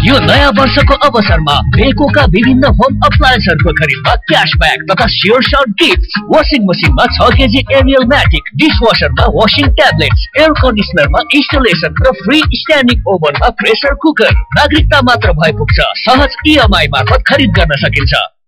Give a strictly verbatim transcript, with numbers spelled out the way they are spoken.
यो नयाँ वर्षको अवसरमा बेकोका विभिन्न होम अप्लायन्सहरूको खरिदमा क्याशब्याक तथा स्योर सर्ट गिफ्ट। वासिङ मसिनमा छ KG एनियल म्याटिक, डिसवासरमा washing tablets, air कन्डिसनरमा installation र फ्री स्ट्यान्डिङ ओभनमा प्रेसर कुकर। नागरिकता मात्र भए पुग्छ। सहज इएमआई मार्फत खरिद गर्न सकिन्छ।